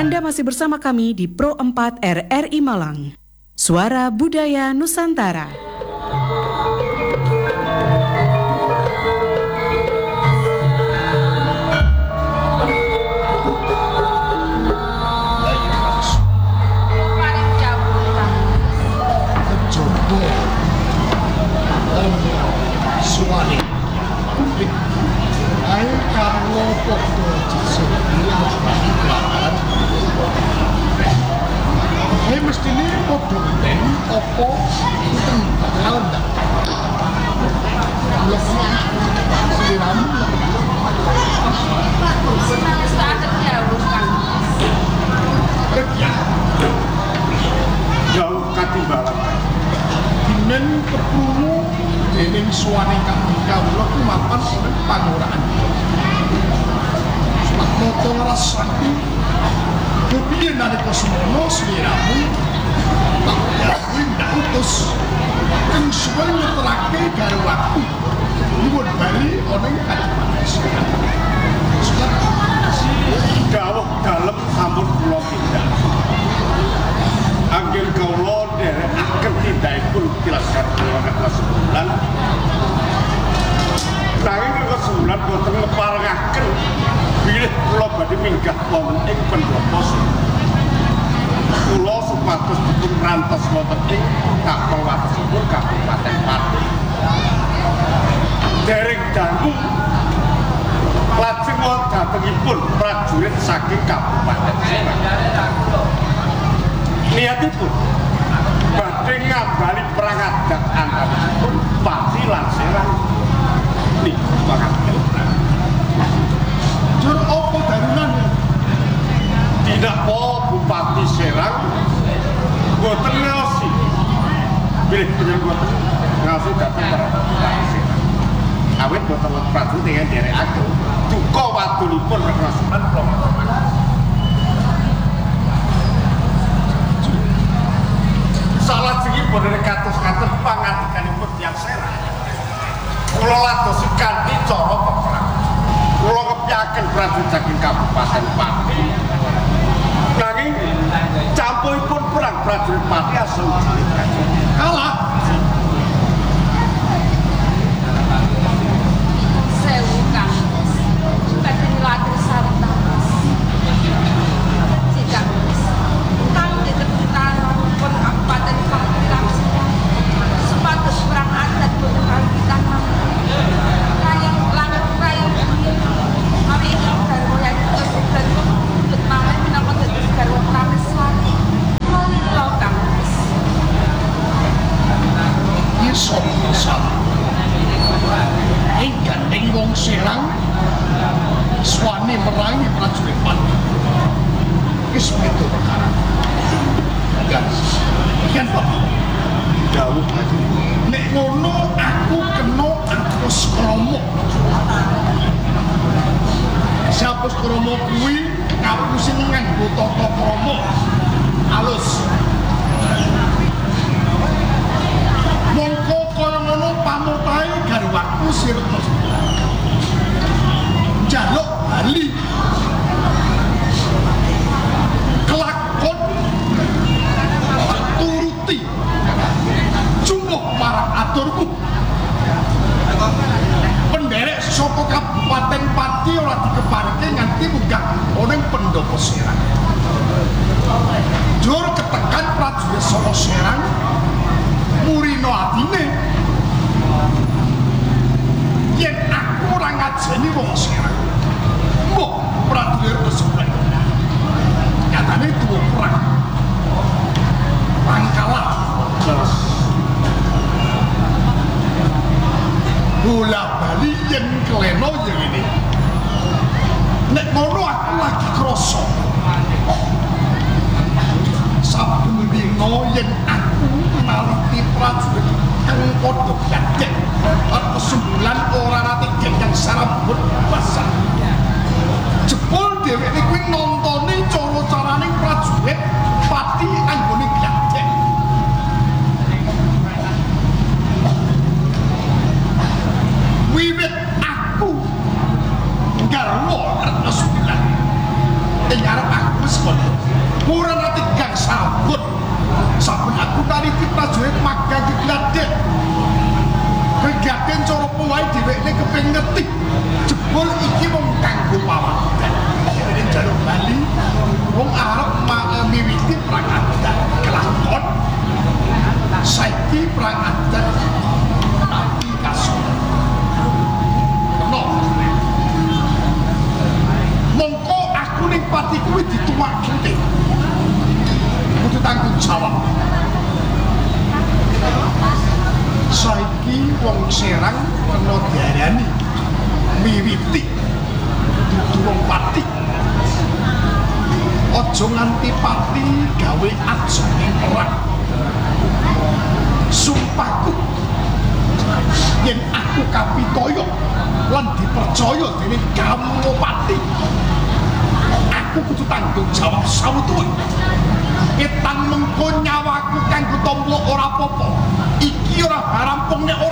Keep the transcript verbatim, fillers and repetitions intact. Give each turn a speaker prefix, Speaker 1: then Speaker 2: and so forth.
Speaker 1: Anda masih bersama kami di Pro empat R R I Malang. Suara Budaya Nusantara.
Speaker 2: Suwani ayo karo podo disebut pelajaran ayo mesti ini podo ben opo itu bakal ndak biasanya seliramu kerja jauh katimbalan dimen kepungu dening suwane kami kawula ku mapan ing panguraan. Sak moto ngrasani kepiye nalika semono sliramu tak yakin ndak utus ing suwe ngeterake karo aku nyuwun bali ana ing Kadipaten.
Speaker 3: Dawuh dalem sampun kula tindak. Angger kawula nderekaken tindakipun tilasan kula nek sebulan. Nanging nek sebulan boten ngeparengaken bilih kula badhe minggah wonten ing pendopo. Kula supados dipun rantos wonten ing kapal watesipun Kabupaten Pati. Dereng dangu lajeng wonten dhatengipun prajurit saking Kabupaten Serang. Niatipun badhe ngabali perang adat antawisipun Pati lan Serang niku pangaten.
Speaker 2: Jur opo darunan
Speaker 3: Dinapa Bupati Serang boten ngaosi bilih bener boten ngaosi dhateng para Bupati Serang. Awit boten prajurit ingkang nderekaken duka wadulipun rekrutmen Promotor. Salajengipun kados-kados pangandikanipun tiyang Serang. Kula ladosi kanthi cara peperang. Kula kepyaken prajurit saking Kabupaten Pati. Nanging campuhipun perang prajurit Pati asring kalah.
Speaker 4: Sewu Kang. Badhe nilaken sawetawis. Jika Kang diteputan pun Kabupaten Pati supados perang adat boten kawitan rayang langkung rayang awi ingkang garwa yatos dan betawet minangka dados garwa prameswari kula Kang
Speaker 2: iso bisa ing gandeng wong Serang suwane merangi prajurit Pati wis metu perkara gas kian Pak
Speaker 3: Dawuh
Speaker 2: nek ngono aku kena Agus Kromo. Siapa Kromo kuwi aku sing nganggo tata krama alus. Mongko kaya ngono pamutahe garwaku Sirna. Jaluk bali. Kelakon turuti jumbuh marang aturku. Penderek saka Kabupaten Pati ora dikeparke nganti munggah ana ing pendopo Serang. Jur ketekan prajurit saka Serang murino atine yen aku ora ngajeni wong Serang. Mbok prajurit tersebut nyatane tuwa perang pangkalah bola bali yen keleno yang ini nek ngono aku lagi kroso saben dino yen aku naliti prajurit kang padha gandeng apa sembulan ora nate genggang sarambut basah jebul dheweke kuwi nontoni cara-carane prajurit Pati anggone gandeng wiwit aku garwa Retno Sembilan ing arep aku wis kono ora nate gang sabut. Saben aku tariki prajurit magang di Gladek. Kegiatan cara pawai dhewekne kepengin ngerti. Jebul iki wong kanggo pawadan. Dene jaluk Bali wong arep miwiti perang adat kelakon. Saiki perang adat tapi kasus. No. Mongko aku ning pati kuwi dituwak genting. Kudu tanggung jawab. Saiki wong Serang kena diarani miwiti dudu wong pati. Aja nganti pati gawe ajeng perang. Sumpahku yen aku kapitoyo lan dipercaya dening Gamupati, aku kudu tanggung jawab sawetara. Etan mengko nyawaku kanggo tombo ora apa-apa. Iki ora rampung nek ora